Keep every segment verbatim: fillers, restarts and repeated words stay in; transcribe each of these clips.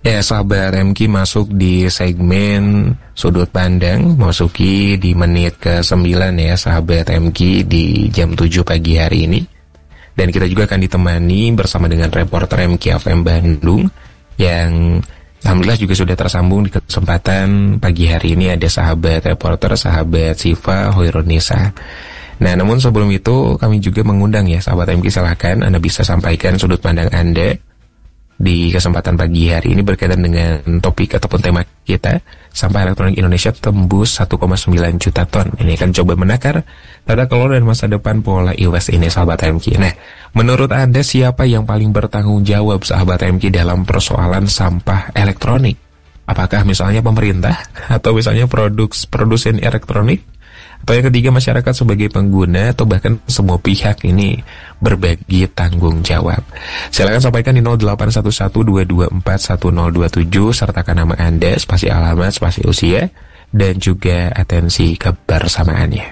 Ya, sahabat M Q masuk di segmen sudut pandang, masuki di menit ke sembilan ya sahabat M Q di jam tujuh pagi hari ini. Dan kita juga akan ditemani bersama dengan reporter M Q F M Bandung yang alhamdulillah juga sudah tersambung di kesempatan pagi hari ini. Ada sahabat reporter, sahabat Siva Hoirunisa. Nah, namun sebelum itu kami juga mengundang ya sahabat M Q, silahkan Anda bisa sampaikan sudut pandang Anda di kesempatan pagi hari ini berkaitan dengan topik ataupun tema kita, sampah elektronik Indonesia tembus satu koma sembilan juta ton. Ini akan coba menakar tata kelola dan masa depan pola e-waste ini sahabat M Q. Nah, menurut Anda siapa yang paling bertanggung jawab sahabat M Q dalam persoalan sampah elektronik? Apakah misalnya pemerintah atau misalnya produk produsen elektronik? Atau yang ketiga masyarakat sebagai pengguna atau bahkan semua pihak ini berbagi tanggung jawab? Silakan sampaikan di nol delapan satu satu dua dua empat satu nol dua tujuh, sertakan nama Anda, spasi alamat, spasi usia, dan juga atensi kebersamaannya.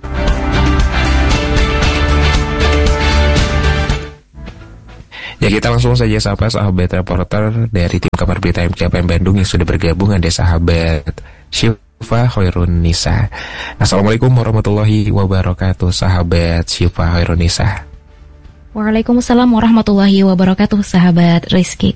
Ya, kita langsung saja sapa sahabat reporter dari tim kabar berita M Q F M Bandung yang sudah bergabung. Ada sahabat Siva Hoirunisa. Assalamualaikum warahmatullahi wabarakatuh, sahabat Siva Hoirunisa. Waalaikumsalam warahmatullahi wabarakatuh, sahabat Rizky.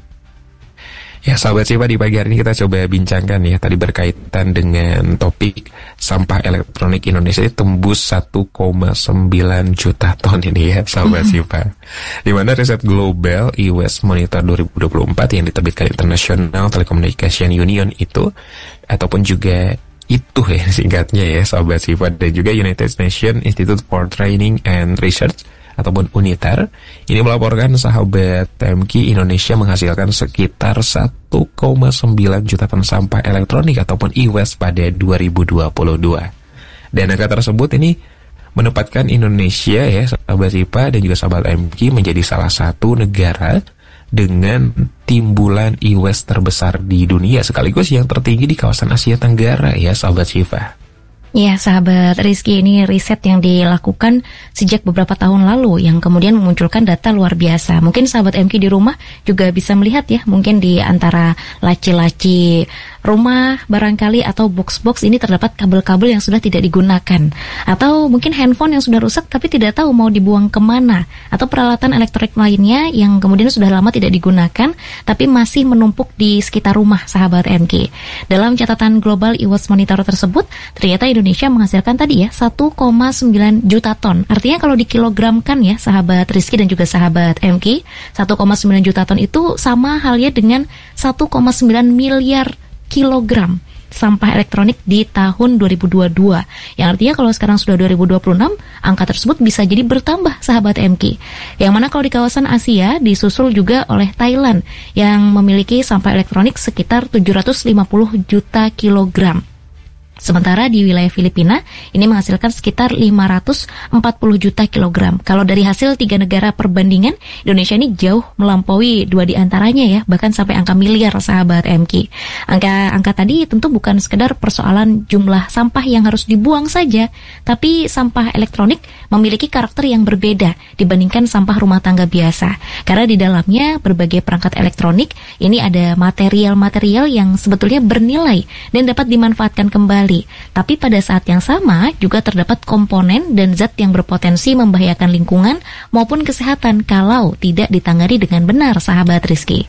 Ya, sahabat Siva, di pagi hari ini kita coba bincangkan ya, tadi berkaitan dengan topik sampah elektronik Indonesia tembus satu koma sembilan juta ton ini ya, sahabat Siva. Di mana riset global e-waste monitor dua ribu dua puluh empat yang diterbitkan International Telecommunication Union itu, ataupun juga itu ya singkatnya ya sahabat Siva, dan juga United Nations Institute for Training and Research ataupun UNITAR, ini melaporkan sahabat M Q Indonesia menghasilkan sekitar satu koma sembilan juta ton sampah elektronik ataupun e-waste pada dua ribu dua puluh dua. Dan angka tersebut ini menempatkan Indonesia ya sahabat Siva dan juga sahabat M Q menjadi salah satu negara dengan timbulan e-waste terbesar di dunia, sekaligus yang tertinggi di kawasan Asia Tenggara ya sahabat Siva. Ya, sahabat Rizky, ini riset yang dilakukan sejak beberapa tahun lalu yang kemudian memunculkan data luar biasa. Mungkin sahabat M Q di rumah juga bisa melihat ya, mungkin di antara laci-laci rumah barangkali atau box-box ini terdapat kabel-kabel yang sudah tidak digunakan, atau mungkin handphone yang sudah rusak tapi tidak tahu mau dibuang kemana, atau peralatan elektronik lainnya yang kemudian sudah lama tidak digunakan tapi masih menumpuk di sekitar rumah sahabat M Q. Dalam catatan Global e-waste Monitor tersebut, ternyata Indonesia menghasilkan tadi ya satu koma sembilan juta ton. Artinya kalau dikilogramkan ya sahabat Rizky dan juga sahabat M Q, satu koma sembilan juta ton itu sama halnya dengan satu koma sembilan miliar kilogram sampah elektronik di tahun dua ribu dua puluh dua. Yang artinya kalau sekarang sudah dua ribu dua puluh enam, angka tersebut bisa jadi bertambah sahabat M Q. Yang mana kalau di kawasan Asia disusul juga oleh Thailand yang memiliki sampah elektronik sekitar tujuh ratus lima puluh juta kilogram. Sementara di wilayah Filipina ini menghasilkan sekitar lima ratus empat puluh juta kilogram. Kalau dari hasil tiga negara perbandingan, Indonesia ini jauh melampaui dua di antaranya ya, bahkan sampai angka miliar sahabat M Q. Angka-angka tadi tentu bukan sekedar persoalan jumlah sampah yang harus dibuang saja, tapi sampah elektronik memiliki karakter yang berbeda dibandingkan sampah rumah tangga biasa. Karena di dalamnya berbagai perangkat elektronik ini ada material-material yang sebetulnya bernilai dan dapat dimanfaatkan kembali. Tapi pada saat yang sama juga terdapat komponen dan zat yang berpotensi membahayakan lingkungan maupun kesehatan kalau tidak ditangani dengan benar sahabat Rizky.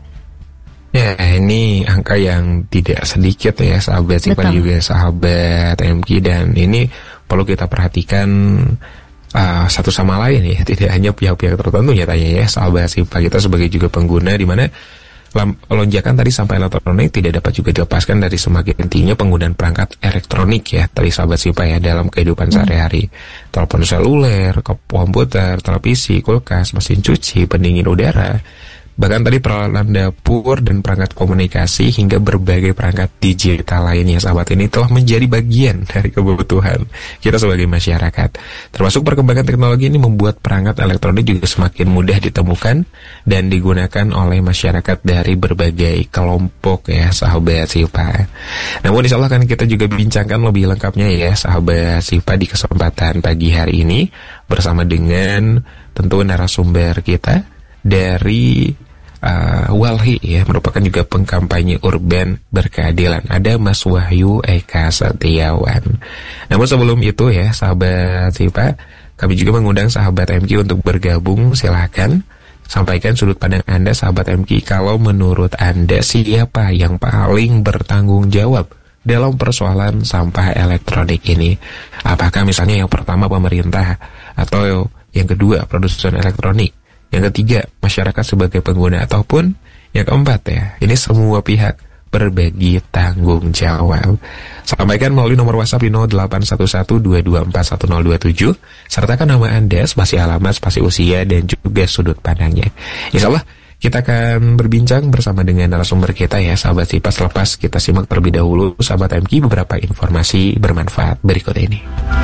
Ya, ini angka yang tidak sedikit ya sahabat Siva juga sahabat M Q, dan ini perlu kita perhatikan uh, satu sama lain ya, tidak hanya pihak-pihak tertentu ya tanya ya sahabat Siva, kita sebagai juga pengguna, di mana lonjakan tadi sampah elektronik tidak dapat juga dilepaskan dari semakin tingginya penggunaan perangkat elektronik ya tadi sahabat Siva ya dalam kehidupan hmm. sehari-hari. Telepon seluler, komputer, televisi, kulkas, mesin cuci, pendingin udara, bahkan tadi peralatan dapur dan perangkat komunikasi hingga berbagai perangkat digital lainnya sahabat ini telah menjadi bagian dari kebutuhan kita sebagai masyarakat. Termasuk perkembangan teknologi ini membuat perangkat elektronik juga semakin mudah ditemukan dan digunakan oleh masyarakat dari berbagai kelompok ya sahabat Siva. Namun insya Allah kan kita juga bincangkan lebih lengkapnya ya sahabat Siva di kesempatan pagi hari ini bersama dengan tentu narasumber kita dari Uh, Walhi ya, merupakan juga pengkampanye urban berkeadilan. Ada Mas Wahyu Eka Setiawan. Namun sebelum itu ya sahabat Sipa, kami juga mengundang sahabat M Q untuk bergabung. Silahkan sampaikan sudut pandang Anda sahabat M Q. Kalau menurut Anda siapa yang paling bertanggung jawab dalam persoalan sampah elektronik ini? Apakah misalnya yang pertama pemerintah, atau yang kedua produsen elektronik, yang ketiga masyarakat sebagai pengguna, ataupun yang keempat ya, ini semua pihak berbagi tanggung jawab? Sampaikan melalui nomor WhatsApp di nol delapan satu satu dua dua empat satu nol dua tujuh. Sertakan nama Anda, spasi alamat, spasi usia, dan juga sudut pandangnya. Insya Allah kita akan berbincang bersama dengan narasumber kita ya sahabat Sipa. Selepas kita simak terlebih dahulu sahabat M Q beberapa informasi bermanfaat berikut ini.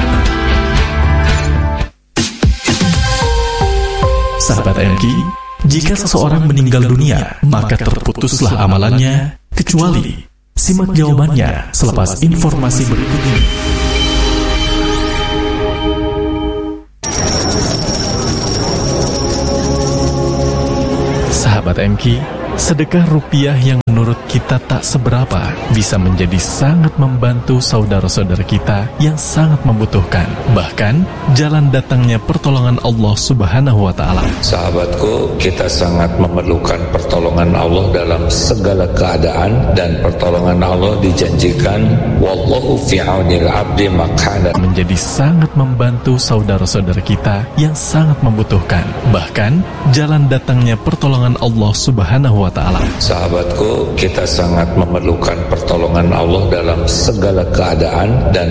Sahabat M Q, jika seseorang meninggal dunia, maka terputuslah amalannya, kecuali simak jawabannya selepas informasi berikut ini. Sahabat M Q, sedekah rupiah yang menurut kita tak seberapa bisa menjadi sangat membantu saudara-saudara kita yang sangat membutuhkan. Bahkan, jalan datangnya pertolongan Allah Subhanahu wa Ta'ala. Sahabatku, kita sangat memerlukan pertolongan Allah dalam segala keadaan, dan pertolongan Allah dijanjikan wallahu fi aunil abdi makana, menjadi sangat membantu saudara-saudara kita yang sangat membutuhkan. Bahkan, jalan datangnya pertolongan Allah Subhanahu wa Ta'ala. Sahabatku, kita sangat memerlukan pertolongan Allah dalam segala keadaan, dan